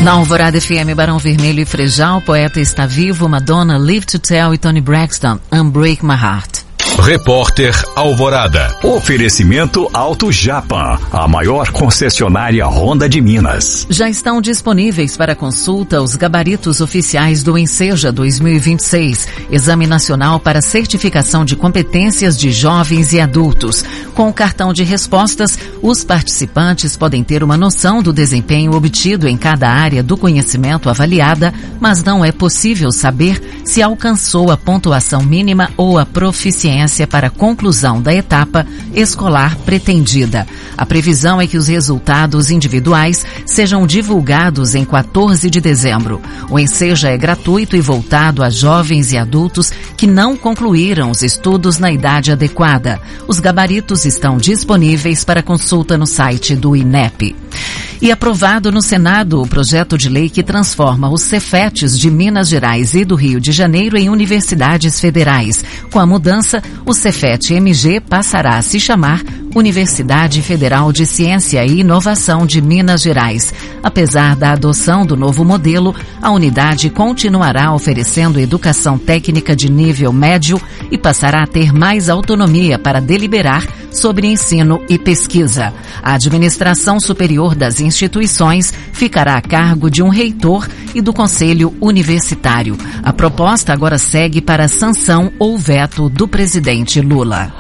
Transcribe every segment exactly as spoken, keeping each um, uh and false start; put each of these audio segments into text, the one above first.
Na Alvorada F M, Barão Vermelho e Frejal, Poeta Está Vivo, Madonna, Live to Tell e Tony Braxton, Unbreak My Heart. Repórter Alvorada. Oferecimento Auto Japan, a maior concessionária Honda de Minas. Já estão disponíveis para consulta os gabaritos oficiais do Enseja dois mil e vinte e seis, Exame Nacional para Certificação de Competências de Jovens e Adultos. Com o cartão de respostas, os participantes podem ter uma noção do desempenho obtido em cada área do conhecimento avaliada, mas não é possível saber se alcançou a pontuação mínima ou a proficiência para a conclusão da etapa escolar pretendida. A previsão é que os resultados individuais sejam divulgados em quatorze de dezembro. O Enseja é gratuito e voltado a jovens e adultos que não concluíram os estudos na idade adequada. Os gabaritos estão disponíveis para consulta no site do INEP. E aprovado no Senado o projeto de lei que transforma os Cefetes de Minas Gerais e do Rio de Janeiro em universidades federais. Com a mudança, o Cefet M G passará a se chamar Universidade Federal de Ciência e Inovação de Minas Gerais. Apesar da adoção do novo modelo, a unidade continuará oferecendo educação técnica de nível médio e passará a ter mais autonomia para deliberar sobre ensino e pesquisa. A administração superior das instituições ficará a cargo de um reitor e do Conselho Universitário. A proposta agora segue para a sanção ou veto do presidente Lula.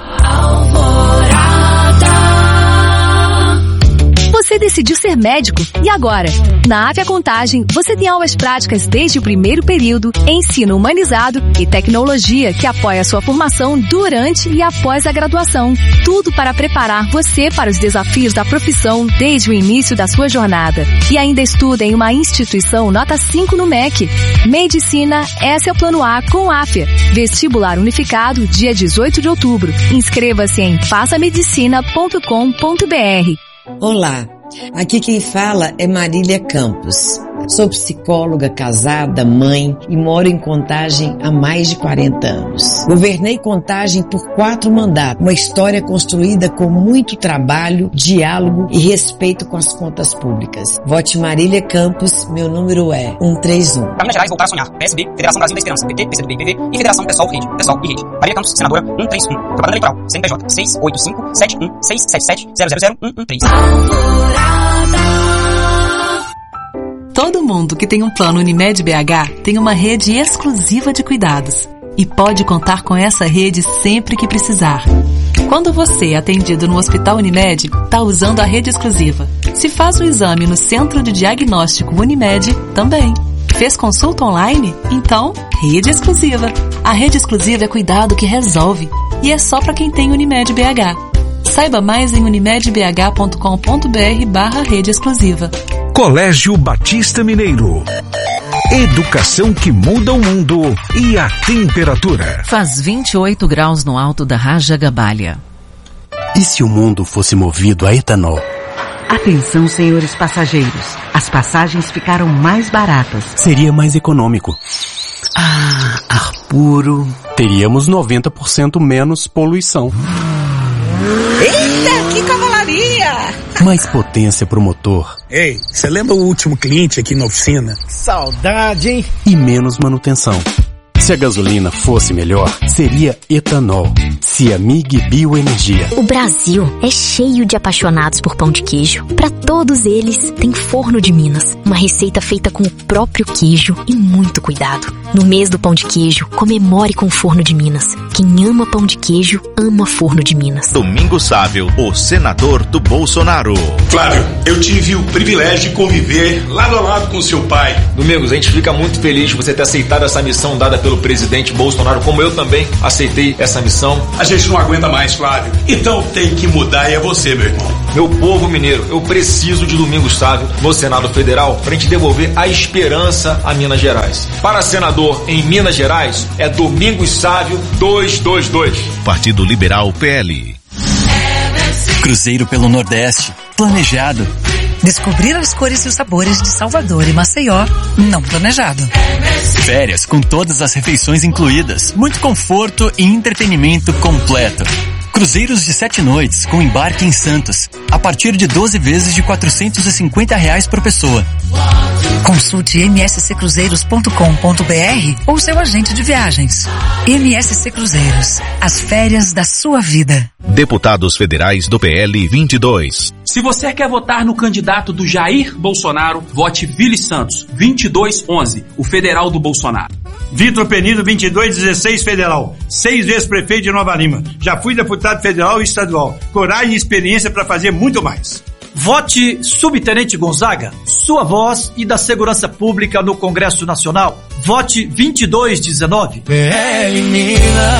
Você decidiu ser médico e agora? Na Avia Contagem, você tem aulas práticas desde o primeiro período, ensino humanizado e tecnologia que apoia a sua formação durante e após a graduação. Tudo para preparar você para os desafios da profissão desde o início da sua jornada. E ainda estuda em uma instituição nota cinco no M E C. Medicina, esse é o plano A com a Afia. Vestibular unificado, dia dezoito de outubro. Inscreva-se em faça medicina ponto com ponto b r. Olá, aqui quem fala é Marília Campos. Sou psicóloga, casada, mãe e moro em Contagem há mais de quarenta anos. Governei Contagem por quatro mandatos, uma história construída com muito trabalho, diálogo e respeito com as contas públicas. Vote Marília Campos, meu número é cento e trinta e um. Para Minas Gerais, voltar a sonhar. P S B, Federação Brasil da Esperança, P T, P C do B, P V e Federação Pessoal Rede, Pessoal e Rede. Marília Campos, senadora cento e trinta e um. Propaganda eleitoral, C N P J seis oito cinco sete um seis sete sete zero zero zero um um três. Todo mundo que tem um plano Unimed B H tem uma rede exclusiva de cuidados e pode contar com essa rede sempre que precisar. Quando você é atendido no Hospital Unimed, está usando a rede exclusiva. Se faz o exame no Centro de Diagnóstico Unimed, também. Fez consulta online? Então, rede exclusiva. A rede exclusiva é cuidado que resolve e é só para quem tem Unimed B H. Saiba mais em unimedbh ponto com ponto b r barra rede exclusiva. Colégio Batista Mineiro. Educação que muda o mundo e a temperatura. Faz vinte e oito graus no alto da Rajagabalha. E se o mundo fosse movido a etanol? Atenção, senhores passageiros. As passagens ficaram mais baratas. Seria mais econômico. Ah, ar puro. Teríamos noventa por cento menos poluição. Eita, que cavalaria! Mais potência pro motor. Ei, você lembra o último cliente aqui na oficina? Saudade, hein? E menos manutenção. Se a gasolina fosse melhor, seria etanol. Ciamig Bioenergia. O Brasil é cheio de apaixonados por pão de queijo. Para todos eles, tem Forno de Minas. Uma receita feita com o próprio queijo e muito cuidado. No mês do pão de queijo, comemore com o Forno de Minas. Quem ama pão de queijo, ama Forno de Minas. Domingos Sávio, o senador do Bolsonaro. Flávio, eu tive o privilégio de conviver lado a lado com seu pai. Domingos, a gente fica muito feliz de você ter aceitado essa missão dada pelo presidente Bolsonaro, como eu também aceitei essa missão. A gente não aguenta mais, Flávio. Então tem que mudar e é você, meu irmão. Meu povo mineiro, eu preciso de Domingos Sávio no Senado Federal pra gente devolver a esperança a Minas Gerais. Para senador em Minas Gerais, é Domingos Sávio duzentos e vinte e dois. Partido Liberal P L. Cruzeiro pelo Nordeste. Planejado. Descobrir as cores e os sabores de Salvador e Maceió, não planejado. Férias com todas as refeições incluídas, muito conforto e entretenimento completo. Cruzeiros de sete noites com embarque em Santos, a partir de doze vezes de quatrocentos e cinquenta reais por pessoa. Consulte m s c cruzeiros ponto com ponto b r ou seu agente de viagens. M S C Cruzeiros, as férias da sua vida. Deputados Federais do P L vinte e dois. Se você quer votar no candidato do Jair Bolsonaro, vote Vili Santos, vinte e dois onze, o federal do Bolsonaro. Vitor Penido, vinte e dois dezesseis, federal. Seis vezes prefeito de Nova Lima. Já fui deputado federal e estadual. Coragem e experiência para fazer muito mais. Vote Subtenente Gonzaga, sua voz e da segurança pública no Congresso Nacional. Vote vinte e dois dezenove. P L Minas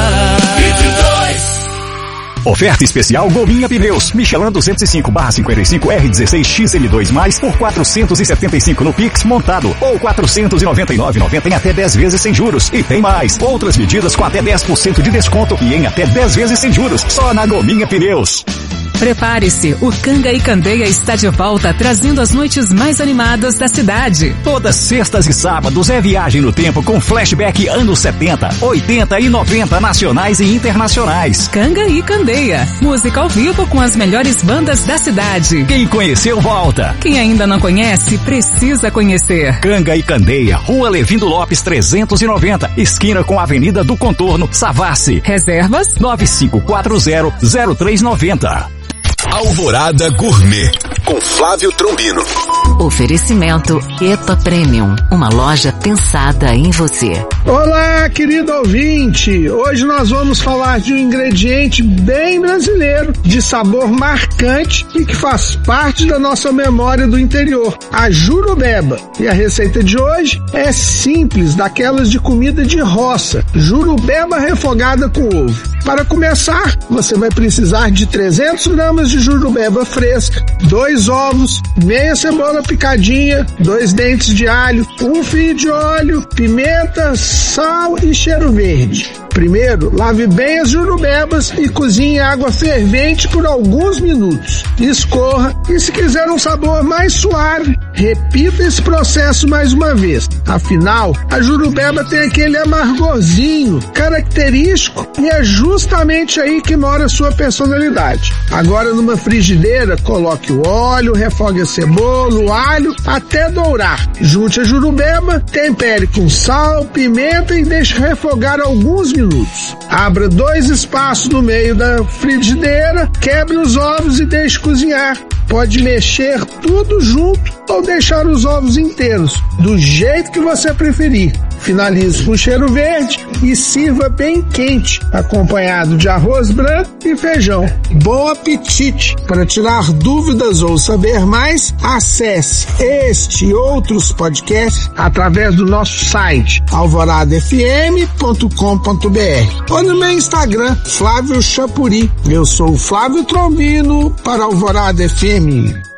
vinte e dois. Oferta especial Gominha Pneus, Michelin duzentos e cinco barra cinquenta e cinco R dezesseis X M dois mais por quatrocentos e setenta e cinco no Pix montado ou quatrocentos e noventa e nove reais e noventa centavos em até dez vezes sem juros. E tem mais, outras medidas com até dez por cento de desconto e em até dez vezes sem juros, só na Gominha Pneus. Prepare-se, o Canga e Candeia está de volta, trazendo as noites mais animadas da cidade. Todas sextas e sábados é viagem no tempo com flashback anos setenta, oitenta e noventa nacionais e internacionais. Canga e Candeia, música ao vivo com as melhores bandas da cidade. Quem conheceu, volta. Quem ainda não conhece, precisa conhecer. Canga e Candeia, Rua Levindo Lopes trezentos e noventa, esquina com a Avenida do Contorno, Savassi. Reservas nove cinco quatro zero zero três nove zero. Alvorada Gourmet, com Flávio Trombino. Oferecimento EPA Premium, uma loja pensada em você. Olá, querido ouvinte! Hoje nós vamos falar de um ingrediente bem brasileiro, de sabor marcante e que faz parte da nossa memória do interior, a jurubeba. E a receita de hoje é simples, daquelas de comida de roça, jurubeba refogada com ovo. Para começar, você vai precisar de trezentos gramas de jurubeba fresca, dois ovos, meia cebola picadinha, dois dentes de alho, um fio de óleo, pimenta, sal e cheiro verde. Primeiro, lave bem as jurubebas e cozinhe em água fervente por alguns minutos. Escorra e, se quiser um sabor mais suave, repita esse processo mais uma vez. Afinal, a jurubeba tem aquele amargorzinho característico e é justamente aí que mora a sua personalidade. Agora, numa frigideira, coloque o óleo, refogue a cebola, o alho até dourar. Junte a jurubeba, tempere com sal, pimenta e deixe refogar alguns minutos. Abra dois espaços no meio da frigideira, quebre os ovos e deixe cozinhar. Pode mexer tudo junto ou deixar os ovos inteiros, do jeito que você preferir. Finalize com cheiro verde e sirva bem quente, acompanhado de arroz branco e feijão. Bom apetite! Para tirar dúvidas ou saber mais, acesse este e outros podcasts através do nosso site alvorada f m ponto com ponto b r ou no meu Instagram, Flávio Chapuri. Eu sou o Flávio Trombino para Alvorada F M.